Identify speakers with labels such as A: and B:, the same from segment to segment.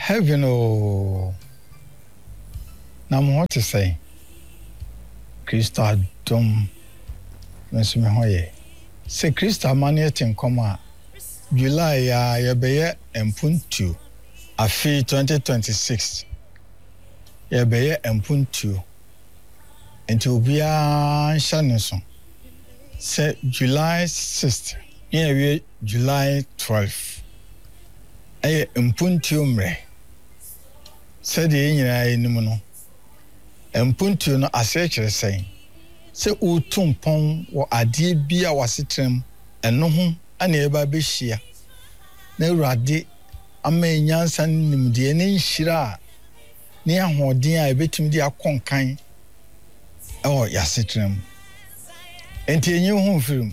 A: Heaven, oh, now what to say? Krista Dom, Miss Mahoye. Say Krista Maniet in Coma, July, ya beye and puntu. A fee 2026. Ya beye and puntu. And to be a Shannon. Say July 6th. Yeah, July 12th. Aye, impuntu mre. Said the Indian Mpuntu no asechere sen se utumpon wo ade bia wasetrem eno ho ana eba behia na urade ama nyansa nimde ne nhira ne ahoden a ebetim de akonkan yasetrem enti enyi ho firim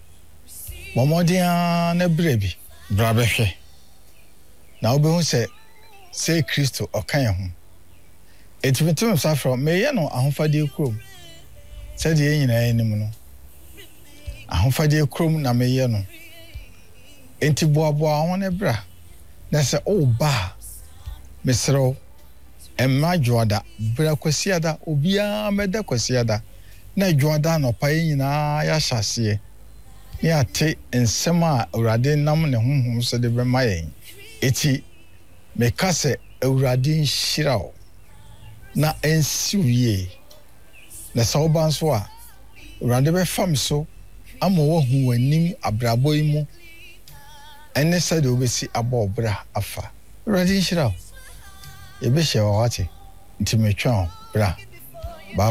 A: momodia na brebi brabehwe na obehu se Kristo okan ho Etimetum safro meye no ahofade krom said ye nyina enim no ahofade krom na meye no enti boaboa ho ne bra na se o ba mesro emma joada bra kwasiada obia meda kwasiada na joada no pa nyina ya hyase ye ate ensem a urade nam ne honhom so de be mayen eti mekase urade nhirao na ensiwie na sawban so a urade be fam so ama wo hu wanim abrabo yi mu ene sade obesi abobra afa urade nhira ye be hye wa wate ntimetwa bra